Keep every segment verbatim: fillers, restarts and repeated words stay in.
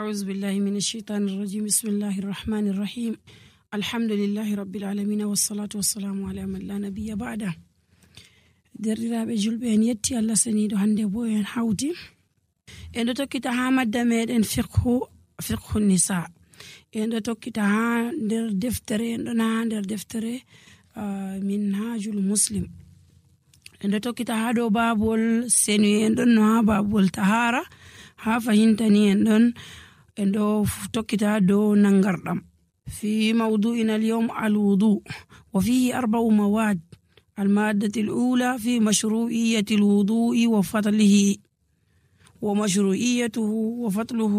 أعوذ بالله من الشيطان الرجيم بسم الله الرحمن الرحيم الحمد لله رب العالمين والصلاة والسلام على من لا نبي بعده derdiraaɓe julɓe en yetti Allah seniiɗo hannde bo en hawti en ɗo tokkita haa madda meɗen fiqhu fiqhu nisa en ɗo tokkita haa nder deftere en ɗon haa nder deftere minhajul muslim en ɗo tokkita haa dow baabol seni en ɗon no haa baabol tahara haa fahintani en ɗon en ɗo tokkita dow nangarɗam fi mawdu'ina al-yawm al-wudu wa fihi arba'u mawad المادة الأولى في مشروعية الوضوء وفضله ومشروعيته وفضله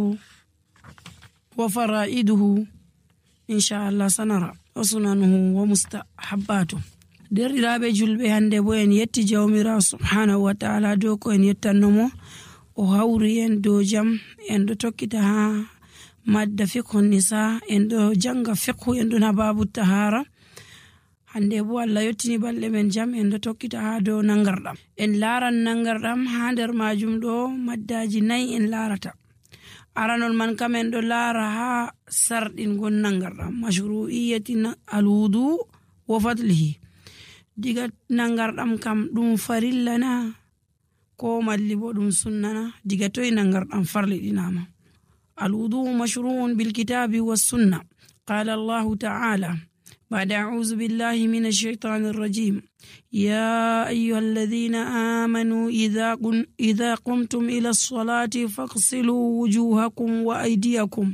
وفرائده إن شاء الله سنرى وسننه ومستحباته derdiraaɓe julɓe hande bo en yetti jawmirawo subhanahu wa ta'ala dow ko en yettannomo o hawri en dow jam en ɗo tokkita ha madda fiqhu nisa en ɗo janga fiqhu en ɗon ha babu tahara hande bo Allah yottini balɗe men jam en ɗo tokkita ha dow nangarɗam en laran nangarɗam ha nder majum ɗo maddaji nayi en larata aranol man kam en ɗo lara ha sarɗingon nangarɗam mashru'iyati alwudu wa fadlihi diga nangarɗam kam ɗum farilla na ko malli bo ɗum sunnana diga toy nangarɗam farliɗinama alwudu mashru'un bil kitabi was sunna qala Allah ta'ala بعد أعوذ بالله من الشيطان الرجيم يا أيها الذين آمنوا إذا, قن إذا قمتم إلى الصلاة فاغسلوا وجوهكم وأيديكم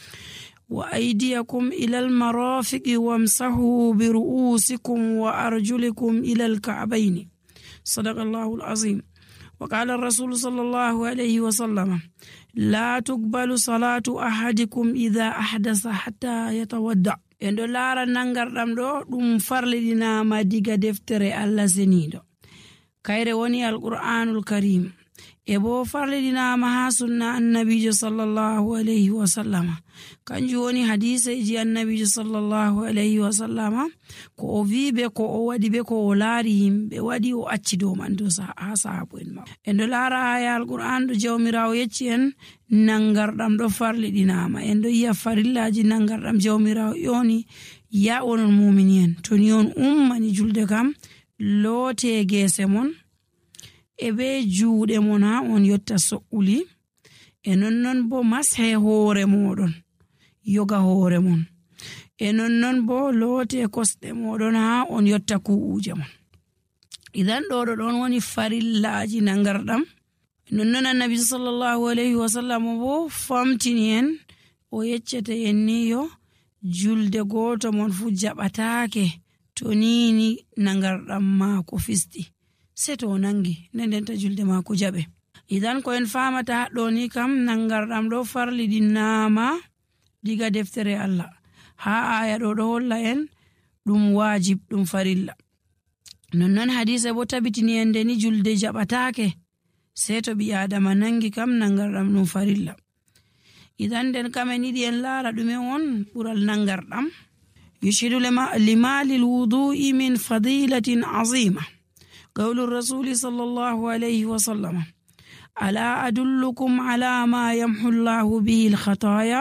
وأيديكم إلى المرافق وامسحوا برؤوسكم وأرجلكم إلى الكعبين صدق الله العظيم وقال الرسول صلى الله عليه وسلم لا تقبل صلاة أحدكم إذا أحدث حتى يتودع en ɗo laara nangarɗam ɗo ɗum farliɗinama diga deftere Allah seniiɗo kayre woni alqur'anul karim e bo farliɗinama ha sunna annabijo sallallahu alayhi wa sallama kanjum woni hadiseji annabijo sallallahu alayhi wa sallama ko o wi be ko o waɗi be ko o laari yimɓe waɗi o acci dow man dow ha sahabu en ma en ɗo laara aya alqur'an ɗo jawmirawo yecci en nangarɗam ɗo farliɗinama en ɗo yiya farillaji nangarɗam jawmirawo yoni ya onon mumini en to ni on ummani julde kam loote gese mon e be juuɗe mon ha on yotta so'uli e nonnon bo mashe hoore moɗon yoga hoore mon e nonnon bo loote kosɗe moɗon ha on yotta ku'uje mon idan ɗo ɗo ɗon woni farillaji nangarɗam nonnon annabi sallallahu alayhi wa sallam bo famtini en o yeccete en ni yo julde goto mon fu jaɓatake to nini nangarɗam maako fisti se to nangi ndendenta julde maako jaɓe idan ko en famata haɗɗo ni kam nangarɗam ɗo farliɗinama diga deftere Allah ha aya ɗo ɗo holla en ɗum wajib ɗum farilla nonnon hadise bo tabitini en de ni julde jaɓatake se to ɓi adama nangi kam nangarɗam ɗum farilla idan den kamen yiɗi en laara ɗume on ɓural nangarɗam yushiru limali lwudu'i min fadilatin azima قول الرسول صلى الله عليه وسلم ألا أدلكم على ما يمحو الله به الخطايا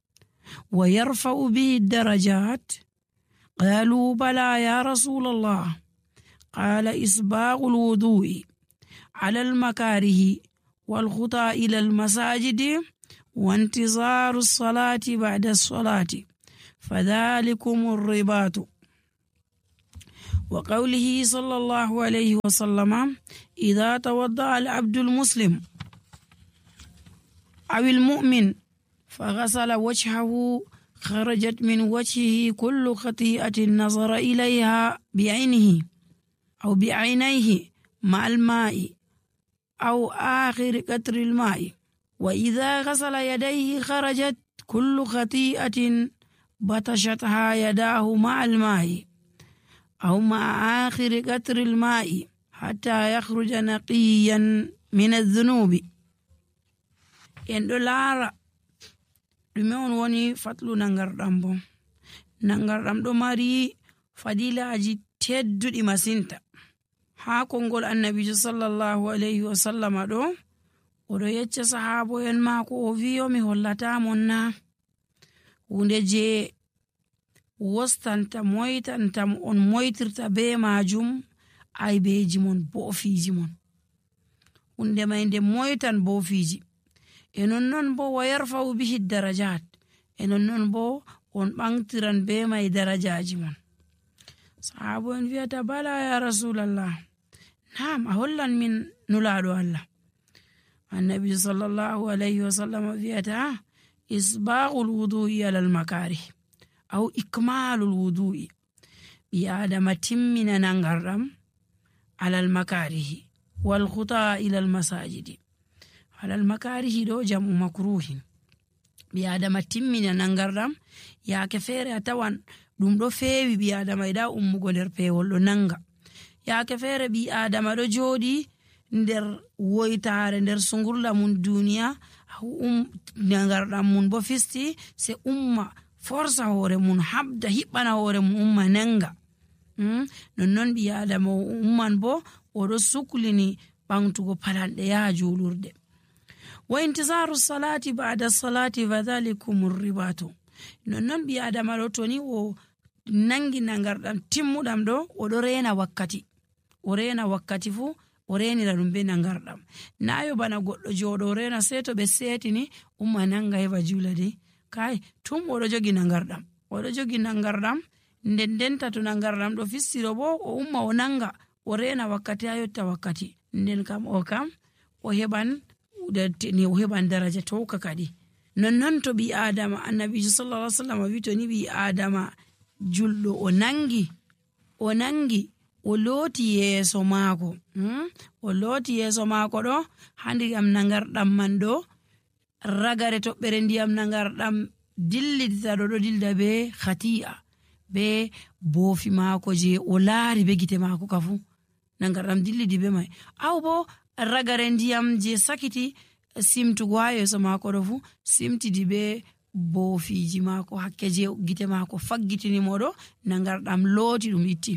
ويرفع به الدرجات قالوا بلى يا رسول الله قال إسباغ الوضوء على المكاره والخطى إلى المساجد وانتظار الصلاة بعد الصلاة فذلكم الرباط وقوله صلى الله عليه وسلم إذا توضأ العبد المسلم أو المؤمن فغسل وجهه خرجت من وجهه كل خطيئة نظر إليها بعينه أو بعينيه مع الماء أو آخر قطر الماء وإذا غسل يديه خرجت كل خطيئة بطشتها يداه مع الماء أو مع آخر قطر الماء حتى يخرج نقيا من الذنوب en ɗo laara ɗume on woni fatlu nangarɗam bo nangarɗam ɗo mari fadilaji tedduɗi masinta ha kongol annabijo sallallahu alayhi wa sallama ɗo oɗo yecca sahabo en maako o wiyo mi hollata mon na hunde je wostanta moytanta on moytirta be majum aybeji mon boofiji mon hunde may nde moytan boofiji e non non bo wa yarfa'u bihi darajat e non non bo on ɓangtiran be may darajaji mon. Sahabo en wiyata bala ya rasulallah, naam a hollan min nulaɗo Allah. Annabi sallallahu alayhi wa sallam wiyata isbaghul wudu'i alal makarih aw ikmalul wudu'i, ɓi adama timmina nangarɗam alal makarihi wal khuta ila al masajidi. Alal makarihi ɗo jam'u makruhin, ɓi adama timmina nangarɗam yaake feere a tawan ɗum ɗo feewi ɓi adama yiɗa ummugo nder pewol ɗo nanga, yaake feere ɓi adama ɗo jooɗi nder woytare nder sungurla mun duniya um nangarɗam mun bo fisti se umma forsa hoore mun habda hiɓɓana hoore mun umma nanga. hmm? nonnon ɓi adama o umman bo oɗo suklini ɓamtugo palanɗe yaha julurde. wa intizaru salati ba'da salati fadhalikum ribatu, nonnon ɓi adama ɗo toni o nangi nangarɗam timmuɗam ɗo oɗo rena wakkati, o rena wakkati fu o renira ɗum be nangarɗam. nayo bana goɗɗo joɗo o rena sei to ɓe setini umma nanga heɓa jula de kai tum oɗo jogi nangarɗam oɗo jogi nangarɗam nden denta to nangarɗam ɗo fistiro bo o umma o nanga o rena wakkati ha yotta wakkati, nden kam o kam o heɓan ni o heɓan daraja towka kadi. nonnon to ɓi adama annabijo sallallahu alaihi wasallam wi to ni ɓi adama julɗo o nangi o nangi o looti yeeso maako hmm? o looti yeeso maako ɗo ha ndiyam nangarɗam man ɗo ragare toɓɓere ndiyam nangarɗam dillidita ɗo ɗo dilda be khati'a be boofi maako je o laari be gite maako ka fu nangarɗam dillidi be may, aw bo ragare ndiyam je sakiti simtugo ha yeeso maako ɗo fu simtidi be boofiji maako hakke je gite maako faggitini moɗo nangarɗam looti ɗum itti.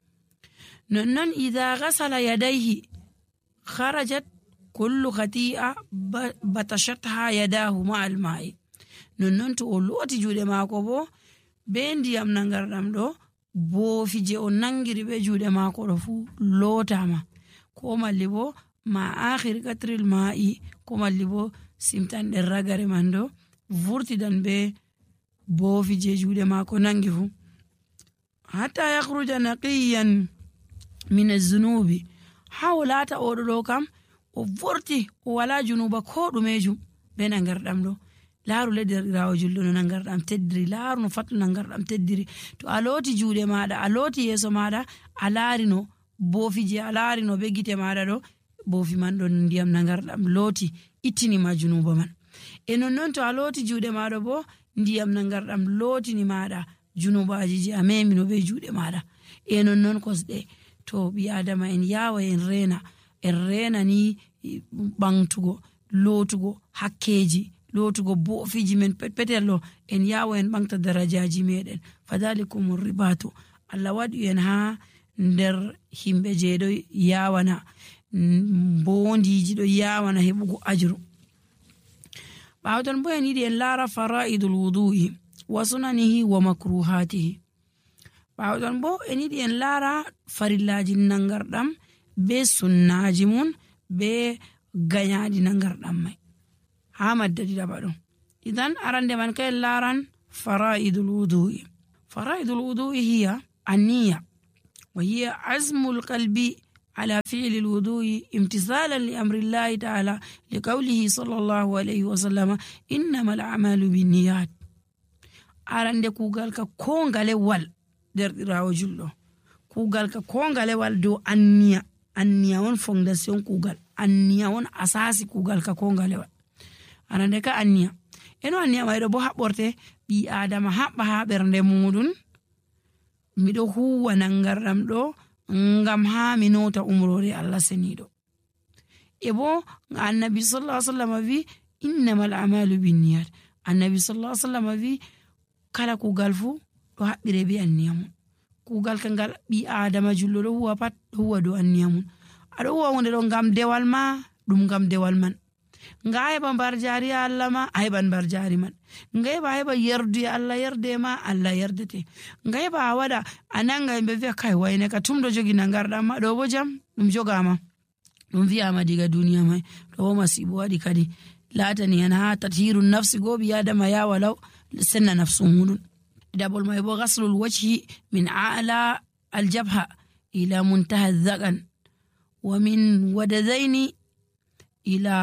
nonnon idha ghasala yadayhi kharajat kullu khati'a batashatha yadahu ma'al ma'i, nonnon to o looti juuɗe maako bo be ndiyam nangarɗam ɗo boofi je o nangiri be juuɗe maako ɗo fu lootama, ko malli bo ma akhir qatril ma'i, ko malli bo simtan ɗen ragare man ɗo vurtidan be boofi je juuɗe maako nangi fu hatta yakhruja naqiyan min az-zunubi, ha o laata oɗo ɗo kam o vorti o wala junuba ko ɗumejum be nangarɗam ɗo. laaru leɗirawo julɗo no nangarɗam teddiri, laaru no fattu nangarɗam teddiri. to a looti juuɗe maɗa a looti yeeso maɗa a laarino boofi je a laarino be gite maɗa ɗo boofi man ɗo ndiyam nangarɗam looti ittinima junuba man. e nonnon to a looti juuɗe maɗa bo ndiyam nangarɗam lootini maɗa junubaji je a memino be juuɗe maɗa. e nonnon kosɗe to ɓi adama en yawa en rena en rena ni ɓangtugo lootugo hakkeji lootugo boofiji men petpetel ɗo en yawa en ɓangta darajaji meɗen. fadhalikum ribatu, Allah waɗi en ha nder himɓe je ɗo yawana mbondiji ɗo yawana heɓugo ajru. ɓawton bo en yiɗi en laara fara'idul wudu'i wa sunanihi wa makruhatihi. ɓawton bo en yiɗi en laara farillaji nangarɗam be sunnaji mun be gañaɗi nangarɗam mai ha madda ɗiɗaɓa ɗo. idan arande man ka en laaran fara'idul wudu'i. fara'idul wudu'i hiya anniya wa hiya azmul qalbi على فعل الوضوء امتثالا لأمر الله تعالى لقوله صلى الله عليه وسلم إنما الأعمال بالنيات. arande kugal ka kongale wal derɗirawo julɗo, kugal ka kongale wal dow anniya. anniya won fondation kugal, anniya won asasi kugal ka kongale wal. arande ka anniya eno anniya mayɗo bo haɓɓorte ɓi adama haɓɓa ha ɓernde muɗum miɗo huwa nangarɗam ɗo ngam ha mi nota umrore Allah seniɗo. e bo annabi sallallahu alaihi wasallam wi innamal a'malu binniyat, annabi sallallahu alaihi wasallam wi kala kugal fu ɗo haɓɓire be anniya mum. kugal ka ngal ɓi adama julɗo ɗo huwa pat ɗo huwa dow anniya mum. aɗo huwa hunde ɗo ngam dewal ma ɗum ngam dewal man, nga heɓa mbar jari Allah ma a heɓan mbar jari man, nga heɓa heɓa yerdu Allah yerde ma Allah yerdete, nga heɓa a waɗa a nanga yimɓe wiya kai wayne ka tum ɗo jogi nangarɗam ma, ɗo bo jam ɗum jogama ɗum wiyama diga duniya mai, ɗo bo masibo waɗi kadi latani en ha tathiru nafsi go ɓi adama ya walaw senna nafsu muɗum. ɗiɗaɓol mai bo ghaslul wajhi min a'la aljabha ila muntaha dhagan wa min wadadaini ila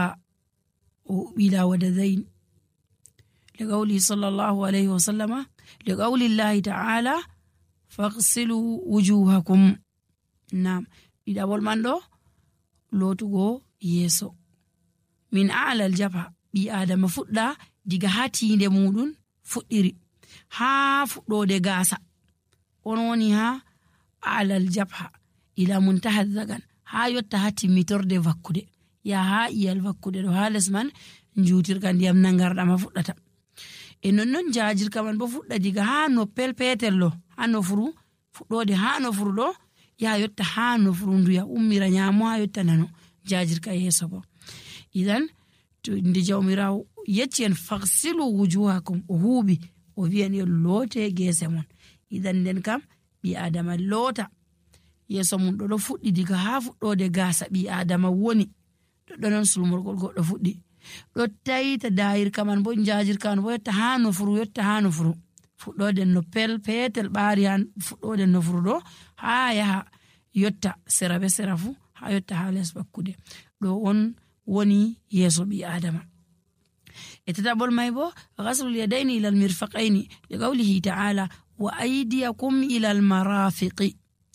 ila wadadain liqawli sallallahu alayhi wa sallama liqawli llahi ta'ala faghsilu wujuhakum. Nam ɗiɗaɓol man ɗo lotugo yeso min a'la aljabha, ɓi adama fuɗɗa diga ha tinde muɗum fuɗɗiri ha fuɗɗode gasa, on woni ha a'la aljabha ila muntaha dhagan, ha yotta ha timmitorde vakkude ya ha iyal vakkude ɗo ha les man jutirka ndiyam nangarɗama fuɗɗata. E nonnon jajirka man bo fuɗɗa diga ha noppel petel ɗo, ha nofuru fuɗɗode ha nofuru ɗo ya yotta ha nofuru nduya ummira nyamo ha yotta nano jajirka yeso bo. Idan to nde jawmirawo yecci en faghsilu wujuhakum, o huuɓi o wiyan yo loote gese mon. Idan nden kam ɓi adama loota yeso mum ɗo ɗo fuɗɗi diga ha fuɗɗode gasa ɓi adama woni ɗo non sulmorgol goɗɗo fuɗɗi ɗo tayita dayirka man bo jajirka man bo yotta ha nofuru yotta ha nofuru fuɗɗode no pel petel ɓaari ha fuɗɗode nofuru ɗo ha yaha yotta sera be sera fu ha yotta ha les bakkude, ɗo on woni yeso ɓi adama. E tataɓol mai bo ghaslul yadayni ila almirfaqaini liqawlihi ta'ala wa aydiyakum ila almarafiqi.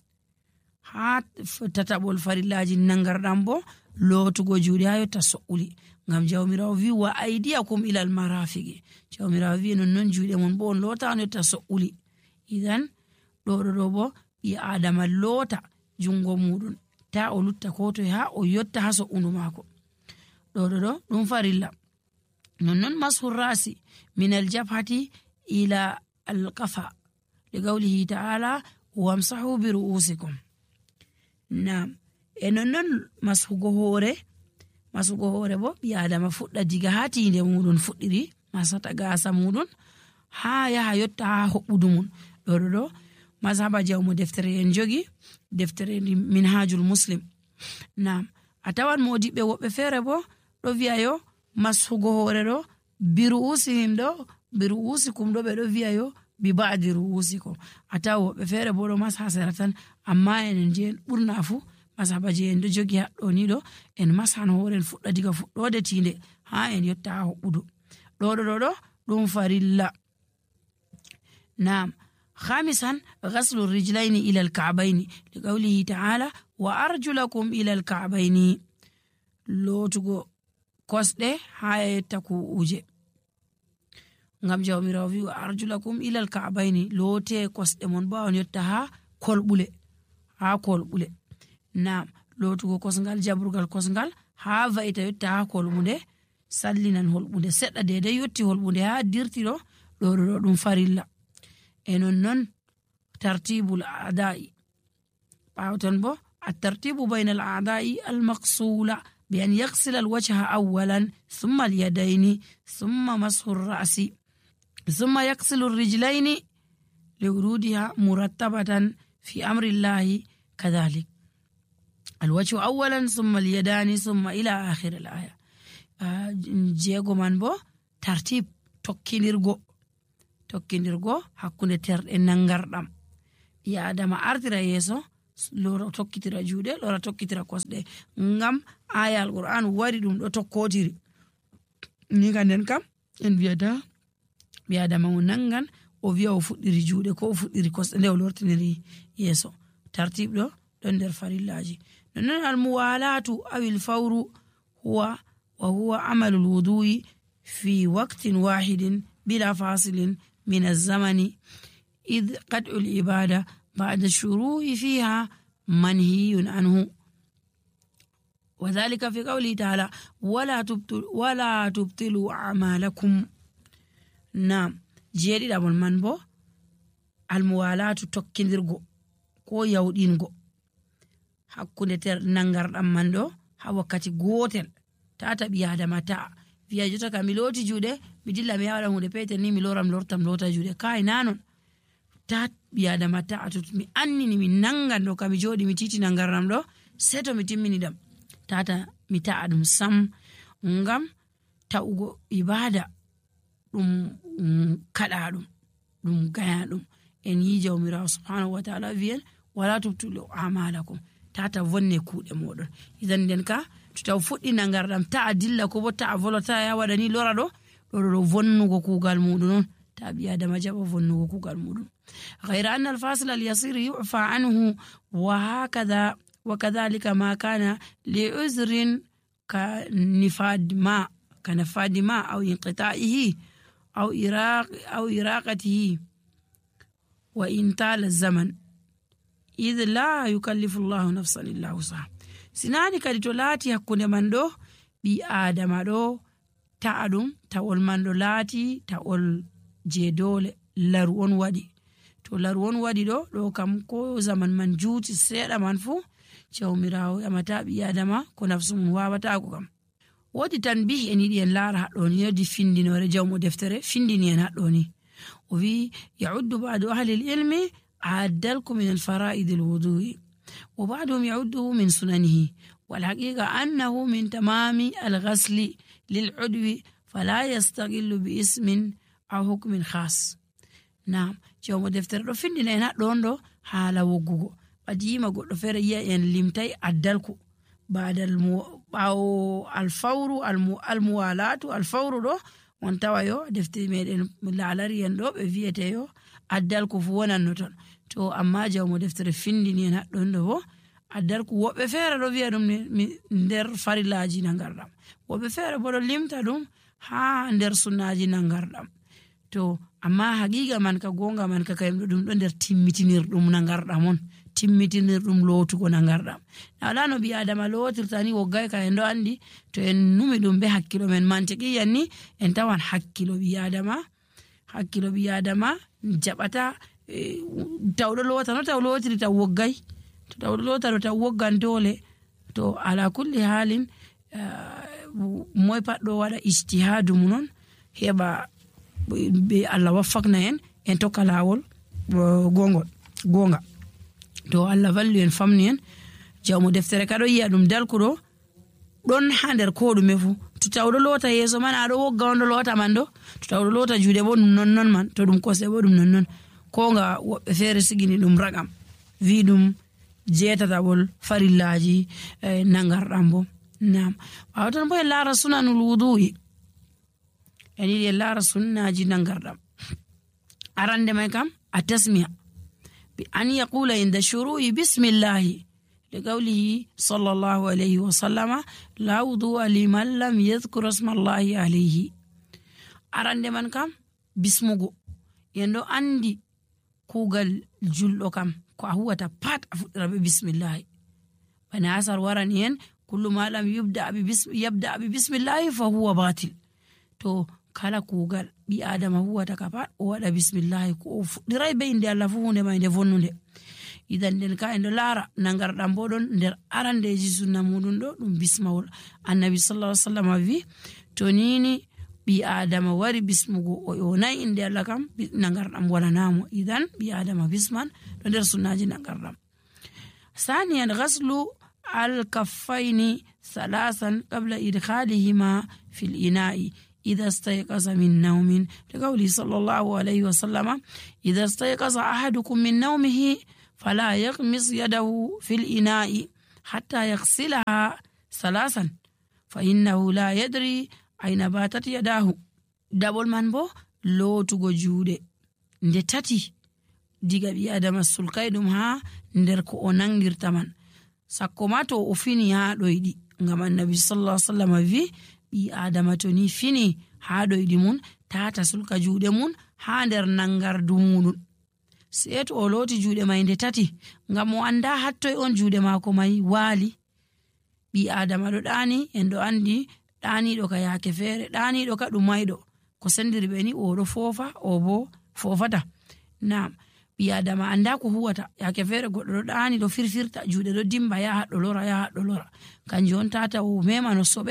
Ha tataɓol farillaji nangarɗam bo lootugo juuɗe ha yotta so'uli, ngam jawmirawo wi wa aydiyakum ila almarafiqi, jawmirawo wi nonnon juuɗe mon bo on loota on yotta so'uli. Idan ɗo ɗo ɗo bo ɓi adama loota jungo muɗum ta o lutta ko toye ha o yotta ha so'undu mako, ɗo ɗo ɗo ɗum farilla. nonnon mashu rasi min aljabhati ila alqafa liqawlihi ta'ala wamsahu bi ru'usikum. Nam e nonnon mashugo hore, mashugo hore bo ɓi adama fuɗɗa diga ha tinde muɗum fuɗɗiri masata gasa muɗum ha yaha yotta ha hoɓɓudu mum, ɗo ɗo ɗo mazhaba jawmo deftere en jogi, deftere minhajul muslim. Nam a tawan modiɓɓe woɓɓe fere bo ɗo wi'a yo mashugo hore ɗo bi ru'usihim ɗo bi ru'usikum ɗo ɓe ɗo wi'a yo bi ba'di ru'usikum. A tawa woɓɓe fere bo ɗo masha sera tan, amma enen je en ɓurna fu mazhaba je en ɗo jogi haɗɗo ni ɗo en mashan hore en fuɗɗa diga fuɗɗode tinde ha en yotta ha hoɓɓudu, ɗo ɗo ɗo ɗo ɗum farilla. Nam khamisan ghaslu rijlaini ila alka'baini liqawlihi ta'ala wa arjulakum ila alka'baini, lotugo kosɗe ha yotta ku'uje, ngam jawmirawo wi wa arjulakum ila alka'baini, loote kosɗe mon bo on yotta ha kolɓule ha kolɓule. Nam lotugo kosngal jabrugal kosngal ha va'ita yotta ha kolɓude sallinan holɓude seɗɗa dedai yotti holɓude ha dirti ɗo ɗo ɗo ɗum farilla. E nonnon tartibul a'da'i, ɓawton bo at-tartibu bayna al-a'da'i al-maqsula bi an yaghsila al-wajha awwalan thumma al-yadayni thumma mashu ar-ra'si thumma yaghsilu ar-rijlayni liwurudiha murattabatan fi amri llahi kadhalik al-wajhu awwalan thumma al-yadani thumma ila akhir al-aya. Jego man bo tartib tokkinirgo tokkinirgo hakkunde terɗe nangarɗam, ɓi adama artira yeso lora tokkitira juuɗe lora tokkitira kosɗe, ngam aya alquran wari ɗum ɗo tokkotiri ni ka nden kam en wiyata ɓi adama o nangan o wiya o fuɗɗiri juuɗe ko o fuɗɗiri kosɗe nde o lortiniri yeso. Tartib ɗo ɗon nder farillaji. nonnon almuwalatu awil fawru huwa wa huwa amalu lwudu'i fi waqtin wahidin bila fasilin من الزمن إذ قطع العبادة بعد الشروع فيها منهي عنه، وذلك في قوله تعالى ولا تبطل ولا تبطلوا أعمالكم. نعم جيري دابل من بو الموالاة تكندرغو كو يودينغو hakkunde ter nangarɗam man ɗo ha wakkati gotel tata ɓi adama ta'a wiya jota ka mi loti juuɗe mi dilla mi yawaɗa hunde petel ni mi lora mi lortam lota juuɗe kai nanon ta ɓi adama ta'a to mi annini mi nangan ɗo ka mi joɗi mi titina ngarnam ɗo sei to mi timmini ɗam tata mi ta'a ɗum sam ngam ta'ugo ibada ɗum kaɗa ɗum ɗum gaya ɗum en yi jawmirawo subhanahu wa ta'ala wiyen wala tubtulu amalakum tata vonne kuuɗe moɗon idan nden ka to taw fuɗɗina ngarɗam ta'a dilla ko bo ta'a volota ya waɗani lora ɗo ɗo ɗo vonnugo kuugal muɗum non ta ɓi adama jaɓa vonnugo kuugal muɗum غير أن الفاصل اليسير يعفى عنه وهكذا وكذلك ما كان لعذر كنفاد ماء كنفاد ماء أو انقطاعه أو إراق أو إراقته وإن طال الزمن إذ لا يكلف الله نفسا إلا وسعها sinani kadi to laati hakkunde man ɗo ɓi adama ɗo ta'a ɗum tawol man ɗo laati tawol je dole laru on waɗi to laru on waɗi ɗo ɗo kam ko zaman man juuti seeɗa man fu jawmirawo yamata ɓi adama ko nafsu mum wawatako kam wodi tan bi en yiɗi en laara haɗɗoni yodi findinore jawmo deftere findini en haɗɗoni o wi yauddu ba'du ahli ilmi addalku min alfara'id alwudu'i وبعضهم يعده من سننه والحقيقة أنه من تمام الغسل للعدو فلا يستغل باسم أو حكم خاص نعم جاوم دفتر دو فندنا هنا دوندو حالا وغوغو بديما غودو فير يا ان لمتاي عدالكو بعد المو أو الفور المو الموالاه الفور دو وانتوايو دفتر ميدن لالاريان دو بفيتيو عدالكو فوانا نوتون to amma jawmo deftere findini en haɗɗon ɗo bo addar ko woɓɓe feere ɗo wiya ɗum nder farillaji nangarɗam woɓɓe feere bo ɗo limta ɗum ha nder sunnaji nangarɗam to amma haqiqa man ka gonga man ka kayim ɗo ɗum ɗo nder timmitinirɗum nangarɗam on timmitinirɗum lootugo nangarɗam nawala no ɓi adama lootirta ni woggay ka en ɗo andi to en numi ɗum be hakkilo men mantiqiyan ni en tawan hakkilo ɓi adama hakkilo ɓi adama jaɓata tawɗo lota no taw lotiri taw woggay to tawɗo lota no taw woggan dole to ala kulli halin moy pat ɗo waɗa ijtihadu mum non heɓa be Allah waffakna en en tokka lawol gongol gonga to Allah vallu en famni en jawmo deftere kaɗo yiya ɗum dalkuɗo ɗon ha nder ko ɗume fu to tawɗo lota yeso man aɗo wogga on ɗo lota man ɗo to tawɗo lota juuɗe bo ɗum non non man to ɗum kose bo ɗum non non konga woɓɓe feere sigini ɗum ragam wi ɗum jeetatabol farillaji nangarɗam bo nam wawatan bo en laara sunanul wudu'i en yiɗi en laara sunnaji nangarɗam arande may kam a tasmiya bi an yaqula inda shuru'i bismillahi liqawlihi sallallahu alayhi wa sallama la wudu'a liman lam yadhkur ismallahi alayhi arande man kam bismugo en ɗo andi kugal julɗo kam ko a huwata pat a fuɗɗira be bismillahi bana asar warani en kullu ma lam yubda bi bismi yabda bi bismillahi fa huwa batil to kala kugal bi adama huwata ka pat o wada bismillahi ko o fuɗɗiray be inde Allah fu hunde may nde vonnude idan den ka en do laara nangarɗam bo ɗon nder arandeji sunna muɗum ɗo ɗum bismawol annabi sallallahu alaihi wasallam wi to nini ɓi adama wari bismugo o yonai inde Allah kam nangarɗam walanamo idan ɓi adama bisman ɗo nder sunnaji nangarɗam ثانيا غسل الكفين ثلاثا قبل إدخالهما في الإناء إذا استيقظ من نوم لقوله صلى الله عليه وسلم إذا استيقظ أحدكم من نومه فلا يغمس يده في الإناء حتى يغسلها ثلاثا فإنه لا يدري أين باتت يداه دبل من بو لوتugo juuɗe nde tati diga ɓi adama sulkay ɗum ha nder ko o nangirta man sakko ma to o fini ha ɗoyɗi ngam annabi sallallahu alaihi wasallam wi ɓi adama to ni fini ha ɗoyɗi mun tata sulka juuɗe mun ha nder nangardu muɗum sei to o loti juuɗe may nde tati ngam o anda hattoy on juuɗe mako may waali ɓi adama ɗo ɗani en ɗo andi ɗaniɗo ka yaake feere ɗaniɗo ka ɗum mayɗo ko sendiri ɓe ni oɗo foofa o bo foofata nam ɓi adama anda ko huwata yaake feere goɗɗo ɗo ɗani ɗo firfirta juuɗe ɗo dimba ya haɗɗo lora ya haɗɗo lora kanjum on tata o mema no soɓe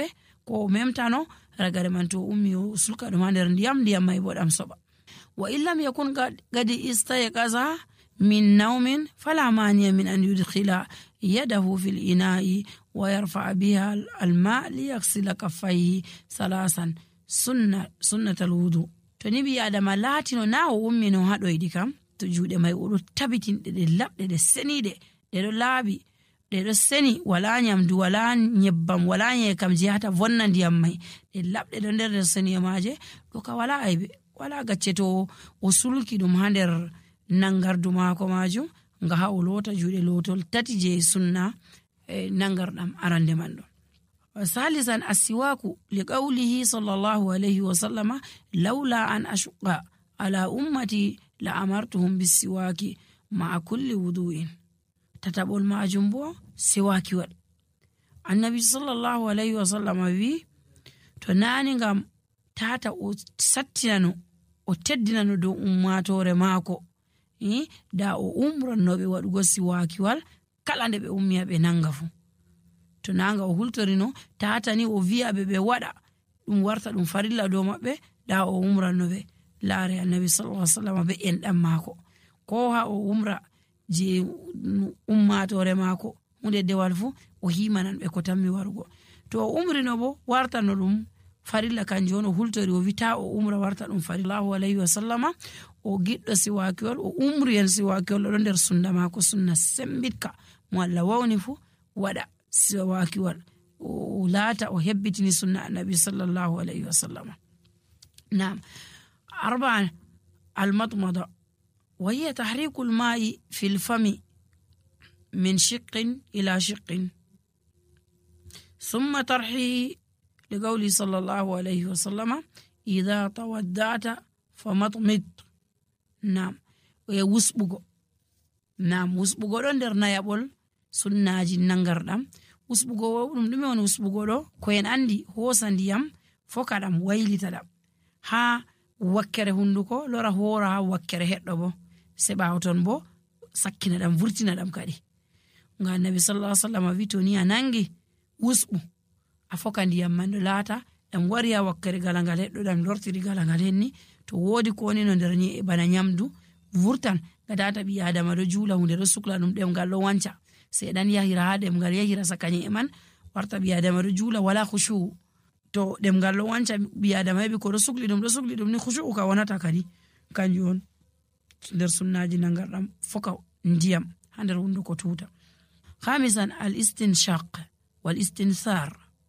ko memtano ragare man to ummi o sulka ɗum ha nder ndiyam ndiyam may bo ɗam soɓa. wa illam yakun gadi istayqaza min naumin fala maniya min an yudkhila yadahu fil ina'i wa yarfa biha alma liyaghsila kaffayhi salasan sunna sunnatal wudu. to ni bi adama latino na o ummi no haɗoyɗi kam to juuɗe may oɗo tabitinɗe ɗe laɓɗe ɗe seniɗe ɗe ɗo laaɓi ɗe ɗo seni wala nyamdu wala nyebbam wala nyekam jihata vonna ndiyam may ɗe laɓɗe ɗo nder nder seniye maje ɗo ka wala aybe wala gacce to o sulki ɗum ha nder nangardu mako majum nga ha o lota juuɗe lotol tati je sunna e nangarɗam arande man ɗo. salisan asiwaku liqawlihi sallallahu alayhi wa sallama lawla an ashqa ala ummati la amartuhum bisiwaki ma'a kulli wudu'in. tataɓol majum bo siwaki waɗ. annabi sallallahu alayhi wa sallama wi to nani ngam tata o sattinano o teddinano dow ummatore maako eh? da o umrannoɓe waɗugo siwakiwal kala nde ɓe ummiya ɓe nanga fu. to nanga o hultorino tatani o wiyaɓe ɓe waɗa ɗum warta ɗum farilla dow maɓɓe da o umrannoɓe. laare annabi sallallahu alaihi wasallam be enɗam maako ko ha o umra je ummatore maako hunde dewal fu o himanan ɓe ko tammi warugo. to o umrino bo wartano ɗum farilla kanjum on o hultori o wita o umra warta ɗum farilla. sallallahu alaihi wasallama o giɗɗo siwakiwol o umri en siwakiwol ɗo nder sunna maako sunna sembitka mo Allah wawni fu waɗa siwakiwol o laata o hebbitini sunna annabi sallallahu alaihi wasallama. naam. أربعة المضمضة وهي تحريك الماء في الفم من شق إلى شق ثم طرحه لقوله صلى الله عليه وسلم إذا تودعت فمضمض. نعم. ويوسبغو نعم وسبغو دون در نيابول سناجي نانغاردام وسبغو دum dum woni wusbugo do ko en andi hosandiyam fokadam waylitadam ha wakkere hunduko lora hora ha wakkere heddo bo se bawo ton bo sakkina dam vurtina dam kadi. nga annabi sallallahu alaihi wasallam wi to ni anangi wusbu afoka ndiyam man do laata dam wari ha wakkere galangal heddo dam lortiri galangal henni to wodi ko ni no nder ni e bana nyamdu vurtan gadata bi adama do juula hunde do sukla dum dem gal do wanca se dan yahira ha dem gal yahira sakani e man warta bi adama do juula wala khushu. to dem gallo wanca bi adama bi ko do sukli dum do sukli dum ni khushu ka wonata kadi kanjum on der sunnaji nangardam foka ndiyam ha nder hunduko tuta. khamisan al istinshaq wal istinthar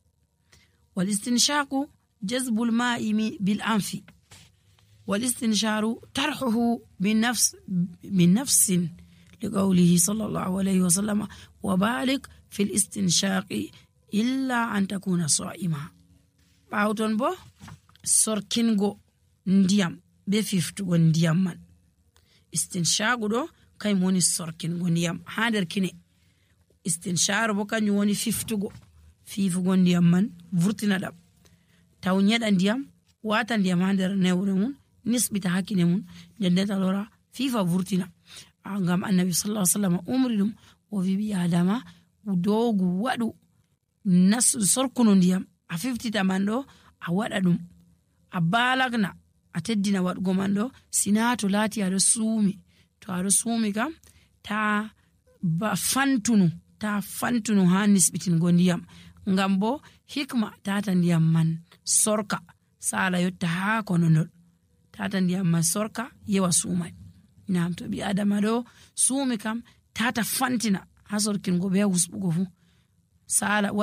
wal istinshaqu jazbu al ma'i bil anfi wal istinsharu tarhuhu min nafs min nafsin liqawlihi sallallahu alayhi wa sallam wa balik fil istinshaqi illa an takuna sa'ima. ɓawton bo sorkingo ndiyam be fiftugo ndiyam man. istinshagu ɗo kay woni sorkingo ndiyam ha nder kine. istinsharu bo kanjum woni fiftugo fifugo ndiyam man vurtina ɗam taw nyeɗa ndiyam wata ndiyam ha nder newre mun nisbita hakkine mun ndendeta lora fifa vurtina. ngam annabi sallallahu alaihi wasallam umri ɗum o wi bi adama dogu waɗu nas sorkuno ndiyam a fiftita man ɗo a waɗa ɗum a balagna a teddina waɗugo man ɗo sina to laati aɗo suumi. to aɗo suumi kam ta ba fantunu ta fantunu ha nisbitingo ndiyam ngam bo hikma tata ndiyam man sorka sala yotta ha kononol tata ndiyam man sorka yewa suumai. nam to bi adama ɗo suumi kam tata fantina ha sorkingo be wusɓugo fu sala